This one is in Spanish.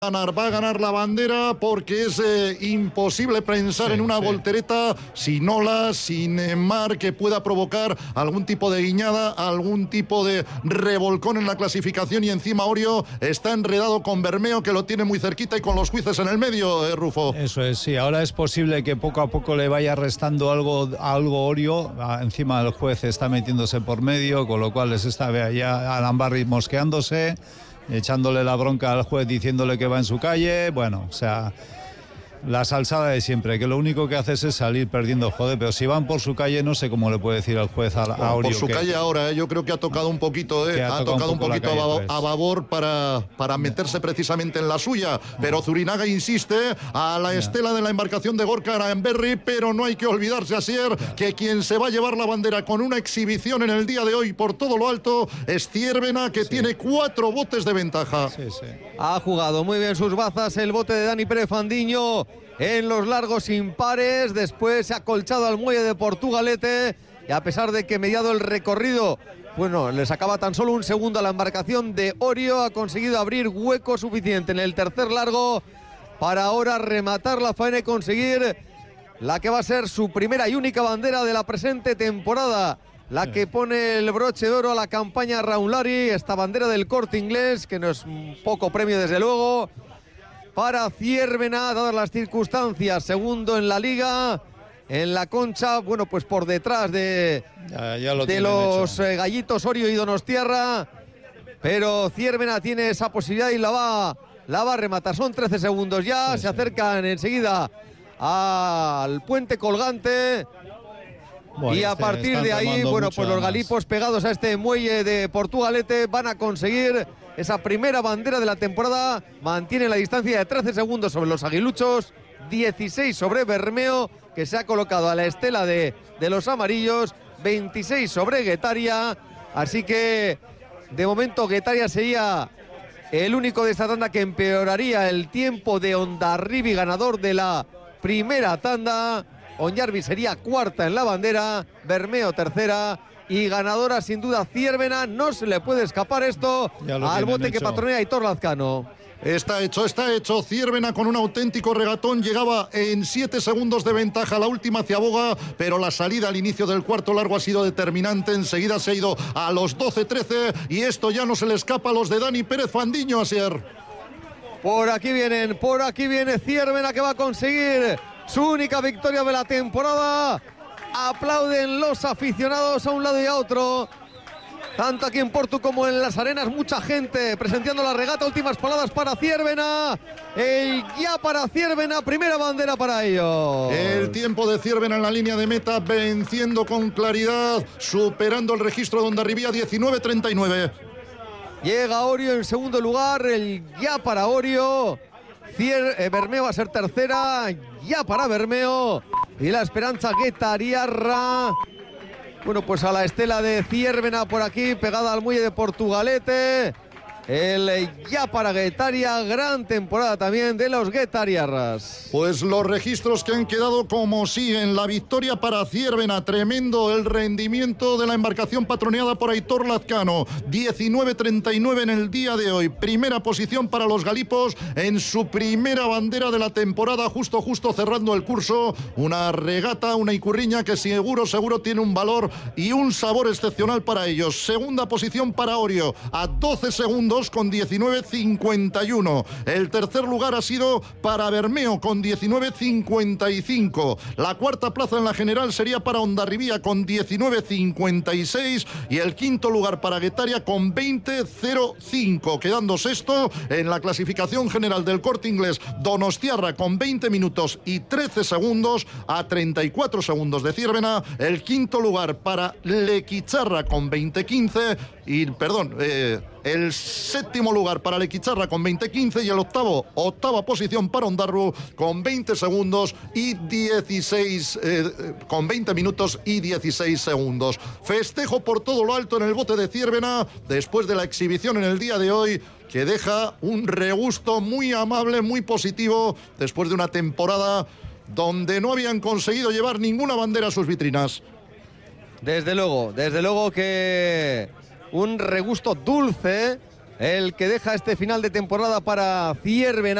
Va a ganar la bandera porque es imposible pensar en una voltereta sin olas, sin mar que pueda provocar algún tipo de guiñada, algún tipo de revolcón en la clasificación, y encima Orio está enredado con Bermeo, que lo tiene muy cerquita, y con los jueces en el medio, Rufo. Eso es, sí, ahora es posible que poco a poco le vaya restando algo Orio. Encima el juez está metiéndose por medio, con lo cual les está ya Alan Barry mosqueándose, echándole la bronca al juez, diciéndole que va en su calle. Bueno, o sea, la salsada de siempre, que lo único que haces es salir perdiendo, joder, pero si van por su calle, no sé cómo le puede decir al juez a Orio. Por su calle ahora, yo creo que ha tocado un poquito, ha tocado un poquito calle, a babor para meterse precisamente en la suya, pero Zurinaga insiste a la estela de la embarcación de Gorka Aranberri, pero no hay que olvidarse, Asier, que quien se va a llevar la bandera con una exhibición en el día de hoy por todo lo alto es Ciervena, que tiene 4 botes de ventaja. Ha jugado muy bien sus bazas el bote de Dani Pérez Fandiño en los largos impares, después se ha colchado al muelle de Portugalete, y a pesar de que mediado el recorrido, bueno, le sacaba tan solo un segundo a la embarcación de Orio, ha conseguido abrir hueco suficiente en el tercer largo para ahora rematar la faena y conseguir la que va a ser su primera y única bandera de la presente temporada, la que pone el broche de oro a la campaña Raulari, esta bandera del Corte Inglés, que no es un poco premio desde luego para Ciervena, dadas las circunstancias, segundo en la liga, en la Concha, bueno, pues por detrás de los gallitos Orio y Donostiarra, pero Ciervena tiene esa posibilidad y la va a rematar. Son 13 segundos ya, se acercan enseguida al puente colgante. Bueno, y a partir de ahí, bueno, pues los galipos pegados a este muelle de Portugalete van a conseguir esa primera bandera de la temporada. Mantiene la distancia de 13 segundos sobre los aguiluchos, 16 sobre Bermeo, que se ha colocado a la estela de los amarillos, 26 sobre Guetaria. Así que de momento Guetaria sería el único de esta tanda que empeoraría el tiempo de Hondarribi, ganador de la primera tanda. Onyarbi sería cuarta en la bandera, Bermeo tercera, y ganadora sin duda Ciervena. No se le puede escapar esto al bote que patronea Aitor Lazcano. Está hecho. Ciervena con un auténtico regatón llegaba en 7 segundos de ventaja la última ciaboga, pero la salida al inicio del cuarto largo ha sido determinante. Enseguida se ha ido a los 12-13 y esto ya no se le escapa a los de Dani Pérez Fandiño, Asier. Por aquí viene Ciervena, que va a conseguir su única victoria de la temporada. Aplauden los aficionados a un lado y a otro, tanto aquí en Porto como en las arenas, mucha gente presenciando la regata. Últimas palabras para Ciervena, ya para Ciervena, primera bandera para ellos. El tiempo de Ciervena en la línea de meta, venciendo con claridad, superando el registro de Hondarribía, 19:39. Llega Orio en segundo lugar, ya para Orio. Bermeo va a ser tercera, ya para Bermeo, y la esperanza Guetariarra, bueno, pues a la estela de Ciervena por aquí, pegada al muelle de Portugalete. Ya para Guetaria, gran temporada también de los Guetariarras. Pues los registros que han quedado como siguen: la victoria para Ciervena, tremendo el rendimiento de la embarcación patroneada por Aitor Lazcano, 19:39 en el día de hoy. Primera posición para los galipos en su primera bandera de la temporada, justo cerrando el curso. Una regata, una icurriña que seguro tiene un valor y un sabor excepcional para ellos. Segunda posición para Orio, a 12 segundos con 19:51. El tercer lugar ha sido para Bermeo con 19:55. La cuarta plaza en la general sería para Hondarribía con 19:56 y el quinto lugar para Guetaria con 20:05, quedando sexto en la clasificación general del Corte Inglés Donostiarra con 20 minutos y 13 segundos a 34 segundos de Ciervena. El quinto lugar para Lequicharra con 20:15 y el séptimo lugar para Lequicharra con 20:15 y el octava posición para Ondarru con 20 segundos y 16 con 20 minutos y 16 segundos. Festejo por todo lo alto en el bote de Ciervena después de la exhibición en el día de hoy, que deja un regusto muy amable, muy positivo, después de una temporada donde no habían conseguido llevar ninguna bandera a sus vitrinas. Desde luego que un regusto dulce el que deja este final de temporada para Ciervena.